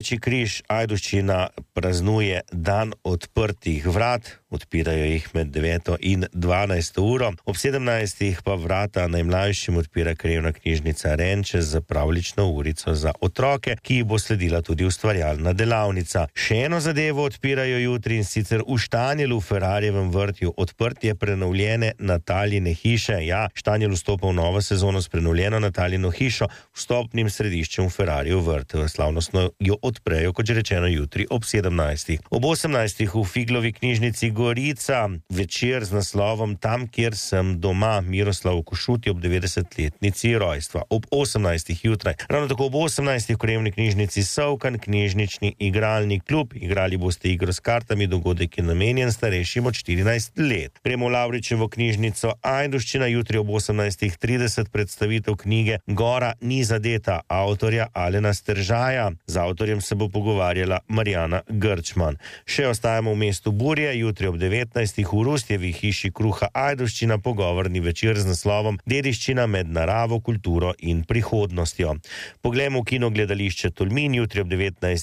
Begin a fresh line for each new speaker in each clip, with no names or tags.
Rdeči križ Ajdovščina praznuje dan odprtih vrat, odpirajo jih med 9 in 12 uro. Ob 17 pa vrata najmlajšim odpira krajevna knjižnica Renče za pravljično urico za otroke, ki jih bo sledila tudi ustvarjalna delavnica. Še eno zadevo odpirajo jutri, in sicer v Štanjelu v Ferrarjevem vrtju odprtje prenovljene Natalijine hiše. Ja, Štanjel vstopa v novo sezono s prenovljeno Natalijino hišo, vstopnim središčem v Ferrarjev vrt. Slavnostno jo odprejo, kot že rečeno, jutri ob 17. Ob 18. v Figlovi knjižnici Gorica večer z naslovom Tam, kjer sem doma, Miroslav Košut ob 90-letnici rojstva. Ob 18. jutraj. Ravno tako ob 18. v krajevni knjižnici Sovkan, knjižnični igralni klub. Igrali boste igro s kartami, dogodek je namenjen starejšim od 14 let. Gremo v Lavričevo knjižnico Ajdovščina, jutri ob 18:30 predstavitev knjige Gora ni zadeta, avtorja Alena Steržaja. Z avtorjem se bo pogovarjala Marjana Grčman. Še ostajamo v mestu Burje, jutri ob 19. v Rustjevi hiši kruha Ajdovščina pogovorni večer z naslovom Dediščina med naravo, kulturo in prihodnostjo. Poglejmo v kino gledališče Tolmin, jutri ob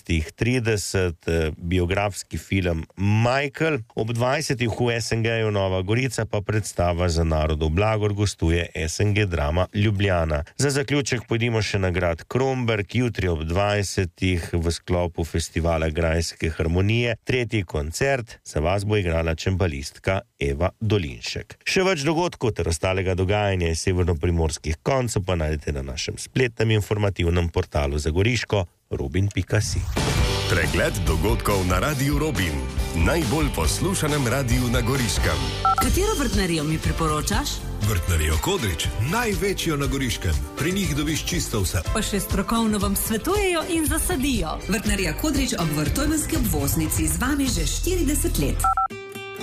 19:30 biografski film Michael. Ob 20. v SNG-ju Nova Gorica pa predstava Za narodov blagor gostuje SNG Drama Ljubljana. Za zaključek pojdimo še na grad Kromberk, jutri ob 20. v sklopu festivala Grajske harmonije. Tretji koncert, za vas bo igrala čembalistka Eva Dolinšek. Še več dogodkov ter ostalega dogajanja iz severnoprimorskih koncev pa najdete na našem spletnem informativnem portalu za Goriško robin.si.
Pregled dogodkov na Radiu Robin, najbolj poslušanem radiju na Goriškem.
Katero vrtnarijo mi priporočaš?
Vrtnarijo Kodrič, največjo na Goriškem. Pri njih dobiš čisto vse.
Pa še strokovno vam svetujejo in zasadijo.
Vrtnarija Kodrič ob Vrtojmenski obvoznici z vami že 40 let.